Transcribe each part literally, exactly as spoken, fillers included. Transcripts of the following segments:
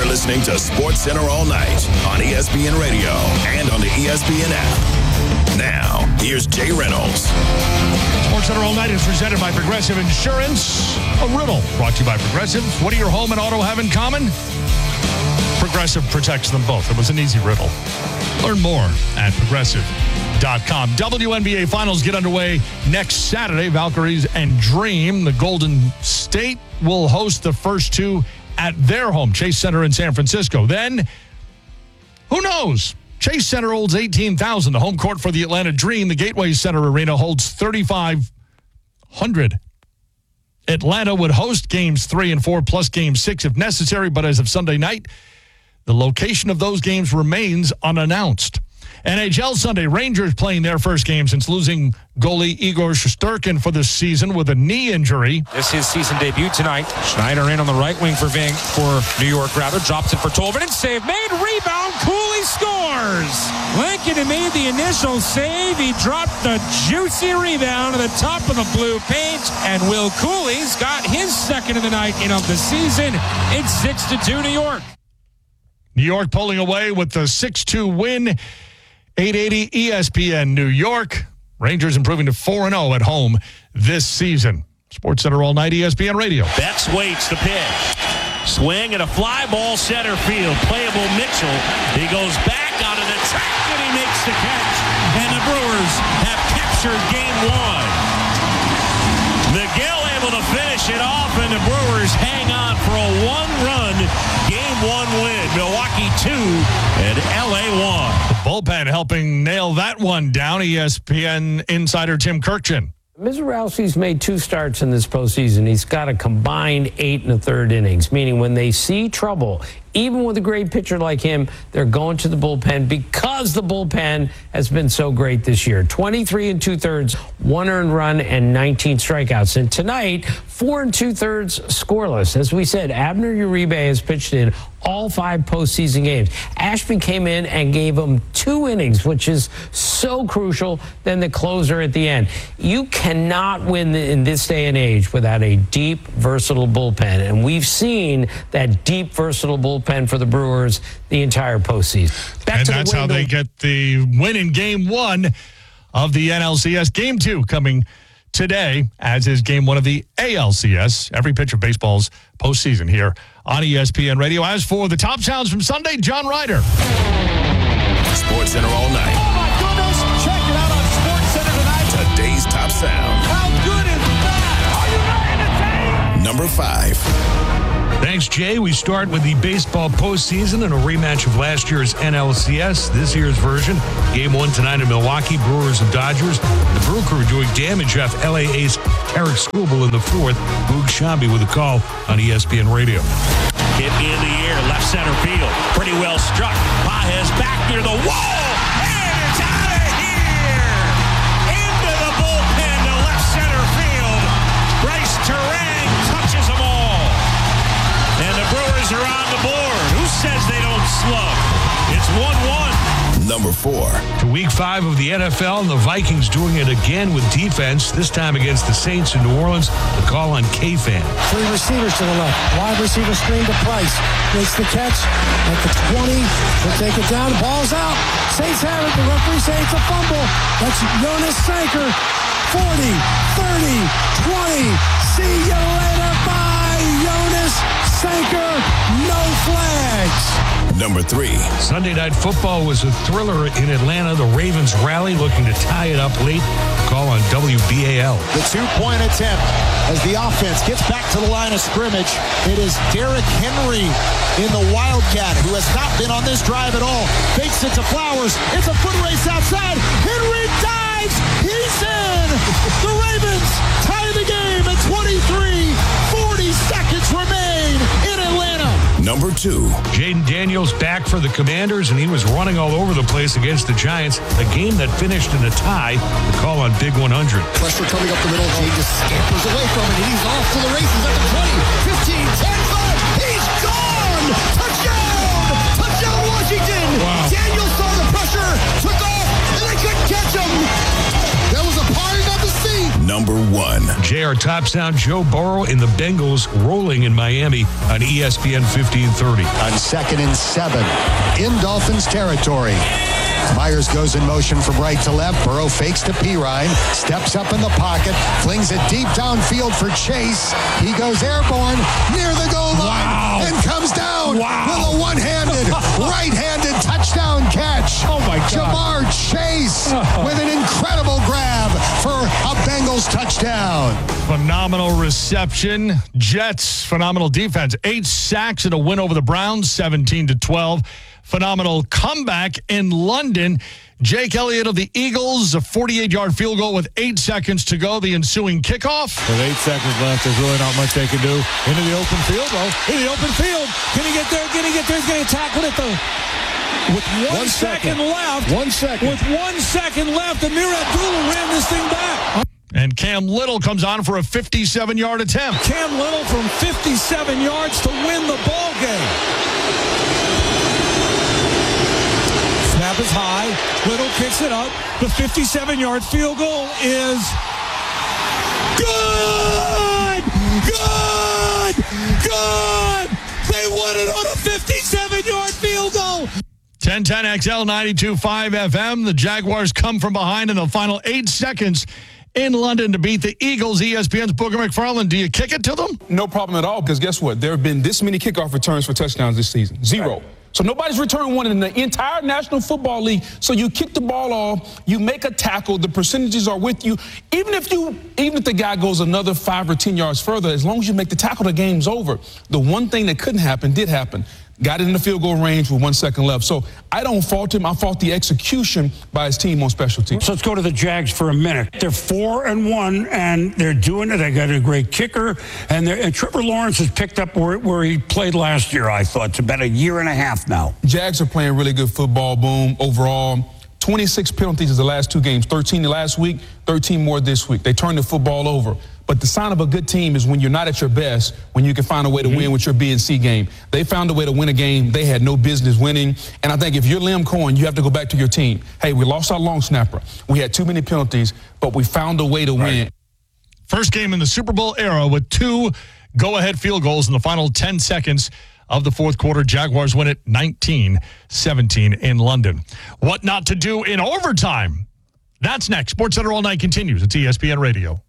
listening to SportsCenter All Night on E S P N Radio and on the E S P N app. Now, here's Jay Reynolds. SportsCenter All Night is presented by Progressive Insurance. A riddle brought to you by Progressive. What do your home and auto have in common? Progressive protects them both. It was an easy riddle. Learn more at progressive dot com. W N B A Finals get underway next Saturday. Valkyries and Dream. The Golden State will host the first two at their home, Chase Center in San Francisco. Then, who knows? Chase Center holds eighteen thousand. The home court for the Atlanta Dream, the Gateway Center Arena, holds thirty-five hundred. Atlanta would host games three and four plus game six if necessary, but as of Sunday night, the location of those games remains unannounced. N H L Sunday, Rangers playing their first game since losing goalie Igor Shesterkin for the season with a knee injury. This is his season debut tonight. Schneider in on the right wing for Van, for New York, rather. Drops it for Tolvanen. Save made. Rebound. Cooley scores. Lincoln made the initial save. He dropped the juicy rebound to the top of the blue paint. And Will Cooley's got his second of the night and of the season. It's six to two New York. New York pulling away with the six two win. eight eighty E S P N New York. Rangers improving to four and oh at home this season. SportsCenter All Night, E S P N Radio. Betts waits the pitch. Swing and a fly ball center field. Playable Mitchell. He goes back out of the track and he makes the catch. And the Brewers have captured game one. Miguel able to finish it off, and the Brewers hang on for a one-run game one win. Milwaukee two and L A one. Bullpen helping nail that one down. E S P N insider Tim Kirkchin. Mizorowski's made two starts in this postseason. He's got a combined eight and a third innings, meaning when they see trouble, even with a great pitcher like him, they're going to the bullpen because the bullpen has been so great this year. twenty-three and two-thirds, one earned run, and nineteen strikeouts. And tonight, four and two-thirds scoreless. As we said, Abner Uribe has pitched in all five postseason games. Ashby came in and gave him two innings, which is so crucial. Then the closer at the end. You cannot win in this day and age without a deep, versatile bullpen. And we've seen that deep, versatile bullpen for the Brewers the entire postseason. Back and to that's the how they get the win in game one of the N L C S. Game two coming today, as is game one of the A L C S. Every pitch of baseball's postseason here on E S P N Radio. As for the top sounds from Sunday, John Ryder. SportsCenter All Night. Oh, my goodness. Check it out on SportsCenter tonight. Today's top sound. How good is that? Are you ready to take? Number five. Thanks, Jay. We start with the baseball postseason and a rematch of last year's N L C S, this year's version. Game one tonight in Milwaukee, Brewers and Dodgers. The Brew Crew doing damage off L A ace Tarek Skubal in the fourth. Boog Shambi with a call on E S P N Radio. Hit in the air, left center field. Pretty well struck. Pages back near the wall. And it's out of here. Into the bullpen to left center field. Bryce Terang touches them all. And the Brewers are on the board. Who says they don't slug? It's one one. Number four. To week five of the N F L, and the Vikings doing it again with defense, this time against the Saints in New Orleans. The call on K-Fan. Three receivers to the left. Wide receiver screen to Price. Makes the catch at the twenty. He'll take it down. Ball's out. Saints have it. The referee says it's a fumble. That's Jonas Sanker. forty, thirty, twenty. See you later. Bye, Jonas Sanker. No flags. Number three. Sunday Night Football was a thriller in Atlanta. The Ravens rally, looking to tie it up late. Call on W B A L. The two-point attempt as the offense gets back to the line of scrimmage. It is Derrick Henry in the Wildcat, who has not been on this drive at all. Fakes it to Flowers. It's a foot race outside. Henry dives. He's in. The Ravens tie the game at twenty-three. forty seconds remain in Atlanta. Number two. Jaden Daniels back for the Commanders, and he was running all over the place against the Giants. A game that finished in a tie. The call on Big one hundred. Pressure coming up the middle. Jay just scampers away from it. He's off to the races at the twenty, fifteen, ten, five. He's gone! Touchdown! Touchdown, Washington! Wow. Daniels saw the pressure, took off, and they couldn't catch him. That was a party not to see. Number one. J R. our top sound, Joe Burrow and the Bengals rolling in Miami on E S P N fifteen thirty. On second and seven, in Dolphins territory. Myers goes in motion from right to left. Burrow fakes to Pirine, steps up in the pocket, flings it deep downfield for Chase. He goes airborne near the goal line Wow. and comes down Wow. with a one-handed, right-handed touchdown catch. Oh, my God. Jamar Chase with an incredible grab for a Bengals touchdown. Phenomenal reception. Jets, phenomenal defense. Eight sacks and a win over the Browns, seventeen to twelve. Phenomenal comeback in London. Jake Elliott of the Eagles, a forty-eight-yard field goal with eight seconds to go. The ensuing kickoff. With eight seconds left, there's really not much they can do. Into the open field, though. In the open field. Can he get there? Can he get there? He's going to tackle it, though. With one, One second. second left. One second. With one second left, Amir Abdullah ran this thing back. And Cam Little comes on for a fifty-seven-yard attempt. Cam Little from fifty-seven yards to win the ball game. Snap is high. Little kicks it up. The fifty-seven-yard field goal is good! Good! Good! They won it on a fifty-seven-yard field goal. ten ten X L ninety-two point five F M. The Jaguars come from behind in the final eight seconds in London to beat the Eagles. E S P N's Booger McFarland. Do you kick it to them? No problem at all, because guess what? There have been this many kickoff returns for touchdowns this season. Zero. Right. So nobody's returned one in the entire National Football League. So you kick the ball off, you make a tackle, the percentages are with you. Even if you, even if the guy goes another five or ten yards further, as long as you make the tackle, the game's over. The one thing that couldn't happen did happen. Got it in the field goal range with one second left. So I don't fault him. I fault the execution by his team on special teams. So let's go to the Jags for a minute. They're four and one, and they're doing it. They got a great kicker, and, and Trevor Lawrence has picked up where, where he played last year. I thought it's about a year and a half now. Jags are playing really good football. Boom overall. twenty-six penalties is the last two games. thirteen the last week. thirteen more this week. They turned the football over. But the sign of a good team is when you're not at your best, when you can find a way to mm-hmm. win with your B and C game. They found a way to win a game they had no business winning. And I think if you're Liam Cohen, you have to go back to your team. Hey, we lost our long snapper. We had too many penalties, but we found a way to right. win. First game in the Super Bowl era with two go-ahead field goals in the final ten seconds of the fourth quarter. Jaguars win it nineteen seventeen in London. What not to do in overtime? That's next. SportsCenter All Night continues. It's E S P N Radio.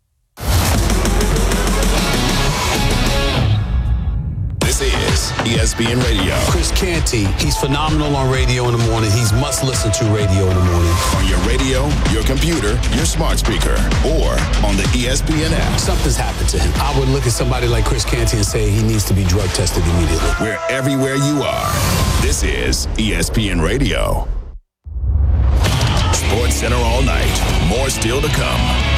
This is E S P N Radio. Chris Canty, he's phenomenal on radio in the morning. He's must-listen-to radio in the morning. On your radio, your computer, your smart speaker, or on the E S P N app. Something's happened to him. I would look at somebody like Chris Canty and say he needs to be drug tested immediately. We're everywhere you are. This is E S P N Radio. SportsCenter All Night. More still to come.